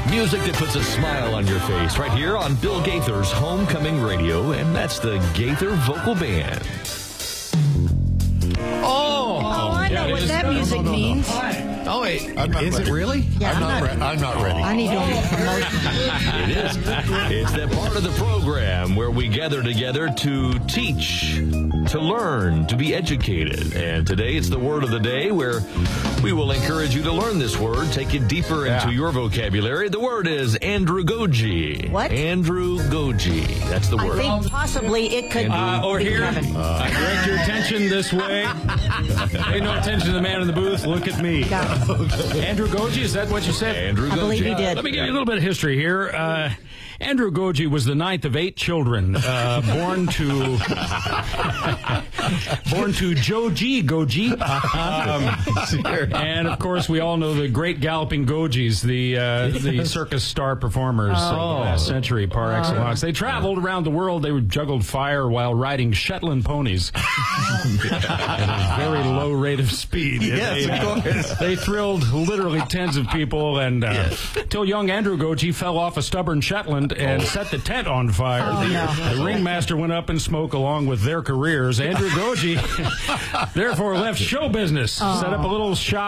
Music that puts a smile on your face right here on Bill Gaither's Homecoming Radio, and that's the Gaither Vocal Band. Oh, I know what that music means. Oh, wait. Is it really? Yeah, I'm not ready. I need to promotion. It is. It's that part of the program where we gather together to teach, to learn, to be educated. And today it's the word of the day where we will encourage you to learn this word, take it deeper into your vocabulary. The word is andragogy. What? Andragogy. That's the word. I think possibly it could be. Over here, I direct your attention this way. Pay no attention to the man in the booth. Look at me. Andragogy, is that what you said? Andragogy. I believe he did. Let me give you a little bit of history here. Andragogy was the ninth of 8 children born to Joji Goji. And of course, we all know the great galloping Gojis, the circus star performers of the last century par excellence. They traveled around the world. They juggled fire while riding Shetland ponies at a very low rate of speed. Yes, of course. They thrilled literally tens of people, and until young Andragogy fell off a stubborn Shetland and set the tent on fire. The ringmaster went up in smoke along with their careers. Andragogy therefore left show business, set up a little shop